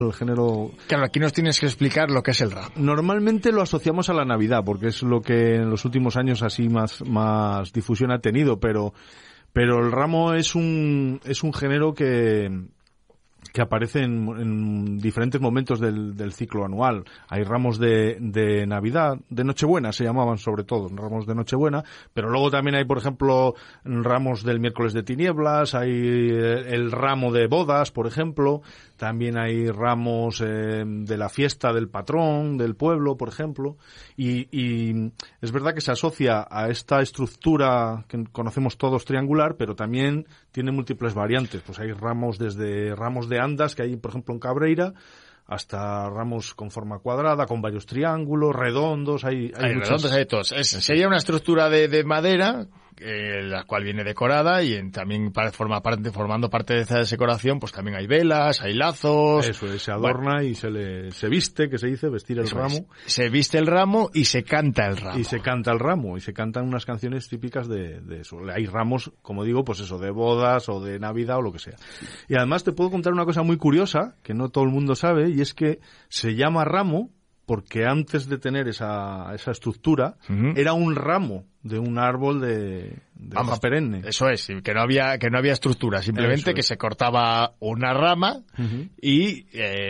El género... Claro, aquí nos tienes que explicar lo que es el ramo. Normalmente lo asociamos a la Navidad, porque es lo que en los últimos años así más difusión ha tenido, pero el ramo es un género que aparece en diferentes momentos del ciclo anual. Hay ramos de Navidad, de Nochebuena se llamaban sobre todo, ramos de Nochebuena, pero luego también hay, por ejemplo, ramos del miércoles de tinieblas, hay el ramo de bodas, por ejemplo, también hay ramos de la fiesta del patrón del pueblo, por ejemplo, y es verdad que se asocia a esta estructura que conocemos todos triangular, pero también tiene múltiples variantes. Pues hay ramos desde ramos de andas que hay, por ejemplo, en Cabreira, hasta ramos con forma cuadrada, con varios triángulos, redondos, hay redondos, hay todos. Sería una estructura de madera, la cual viene decorada y también formando parte de esa decoración, pues también hay velas, hay lazos. Eso es, se adorna, bueno, y se viste, que se dice, vestir el ramo. Se viste el ramo y se canta el ramo. Y se canta el ramo, y se cantan unas canciones típicas de eso. Hay ramos, como digo, pues eso, de bodas o de Navidad o lo que sea. Y además te puedo contar una cosa muy curiosa, que no todo el mundo sabe, y es que se llama ramo porque antes de tener esa estructura, era un ramo de un árbol de hoja perenne. Eso es, que no había estructura, simplemente que se cortaba una rama y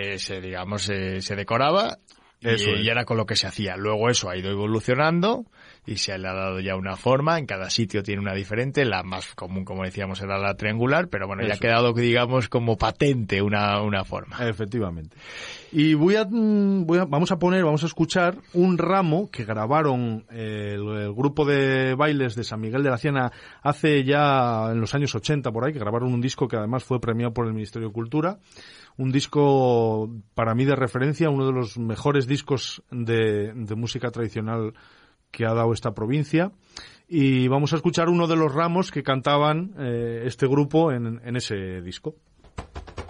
se decoraba y era con lo que se hacía. Luego eso ha ido evolucionando y se le ha dado ya una forma, en cada sitio tiene una diferente, la más común, como decíamos, era la triangular, pero bueno, ya ha quedado, digamos, como patente una forma. Efectivamente. Y vamos a escuchar un ramo que grabaron el grupo de bailes de San Miguel de la Ciana hace ya en los años 80 por ahí, que grabaron un disco que además fue premiado por el Ministerio de Cultura, un disco para mí de referencia, uno de los mejores discos de música tradicional que ha dado esta provincia, y vamos a escuchar uno de los ramos que cantaban este grupo en ese disco.